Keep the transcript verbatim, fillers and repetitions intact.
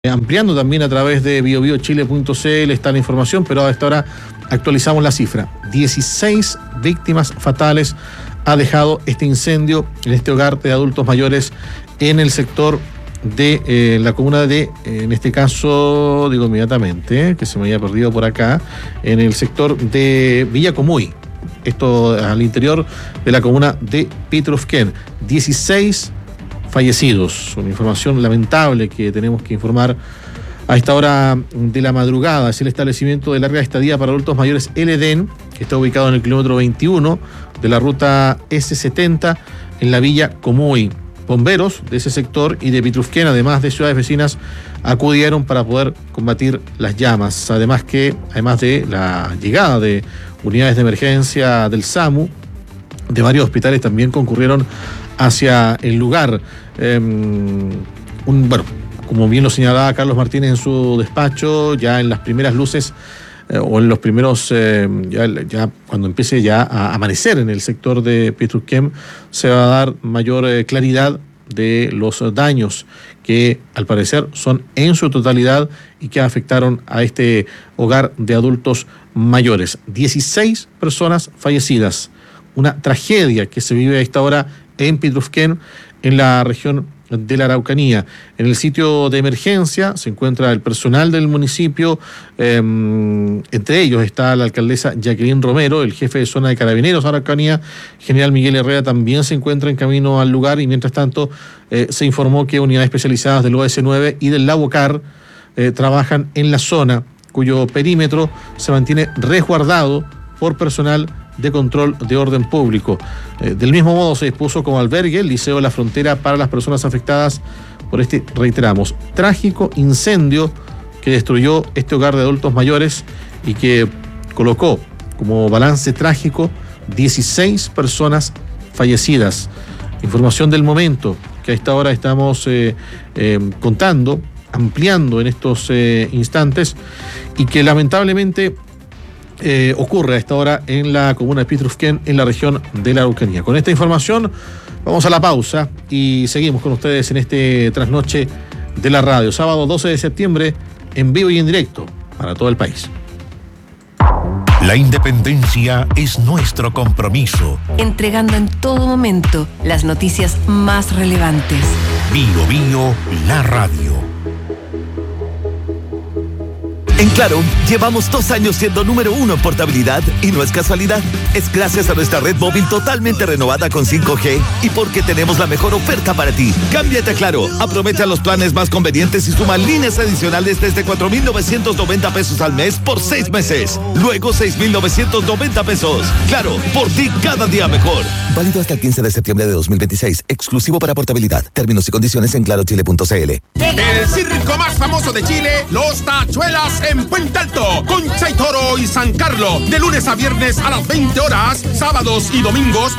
Ampliando también a través de bio bio chile punto c l está la información, pero a esta hora actualizamos la cifra. dieciséis víctimas fatales ha dejado este incendio en este hogar de adultos mayores en el sector de eh, la comuna de, eh, en este caso, digo inmediatamente, eh, que se me había perdido por acá, en el sector de Villa Comuy. Esto al interior de la comuna de Pitrufquén. dieciséis fallecidos. Una información lamentable que tenemos que informar a esta hora de la madrugada. Es el establecimiento de larga estadía para adultos mayores El Edén, que está ubicado en el kilómetro veintiuno de la ruta ese setenta en la Villa Comuy. Bomberos de ese sector y de Pitrufquén, además de ciudades vecinas, acudieron para poder combatir las llamas. Además que, además de la llegada de unidades de emergencia del SAMU, de varios hospitales también concurrieron hacia el lugar. Eh, un, bueno, como bien lo señalaba Carlos Martínez en su despacho, ya en las primeras luces eh, o en los primeros, eh, ya, ya cuando empiece ya a amanecer en el sector de Pitrufquén, se va a dar mayor eh, claridad de los daños que al parecer son en su totalidad y que afectaron a este hogar de adultos mayores. dieciséis personas fallecidas. Una tragedia que se vive a esta hora en Pitrufquén, en la región de la Araucanía. En el sitio de emergencia se encuentra el personal del municipio, eh, entre ellos está la alcaldesa Jacqueline Romero, el jefe de zona de Carabineros Araucanía, general Miguel Herrera, también se encuentra en camino al lugar, y mientras tanto eh, se informó que unidades especializadas del O S nueve y del Labocar eh, trabajan en la zona, cuyo perímetro se mantiene resguardado por personal de control de orden público. Eh, del mismo modo se dispuso como albergue el Liceo de la Frontera para las personas afectadas por este, reiteramos, trágico incendio que destruyó este hogar de adultos mayores y que colocó como balance trágico dieciséis personas fallecidas. Información del momento que a esta hora estamos eh, eh, contando, ampliando en estos eh, instantes, y que lamentablemente Eh, ocurre a esta hora en la comuna de Pitrufquén, en la región de la Araucanía. Con esta información vamos a la pausa y seguimos con ustedes en este trasnoche de la radio. Sábado doce de septiembre, en vivo y en directo para todo el país. La independencia es nuestro compromiso. Entregando en todo momento las noticias más relevantes. Bio Bio, la radio. En Claro, llevamos dos años siendo número uno en portabilidad y no es casualidad. Es gracias a nuestra red móvil totalmente renovada con cinco G y porque tenemos la mejor oferta para ti. Cámbiate a Claro, aprovecha los planes más convenientes y suma líneas adicionales desde cuatro mil novecientos noventa pesos al mes por seis meses. Luego seis mil novecientos noventa pesos. Claro, por ti cada día mejor. Válido hasta el quince de septiembre de dos mil veintiséis. Exclusivo para portabilidad. Términos y condiciones en claro chile punto c l. El circo más famoso de Chile, Los Tachuelas en Puente Alto, Concha y Toro y San Carlos, de lunes a viernes a las veinte horas, sábados y domingos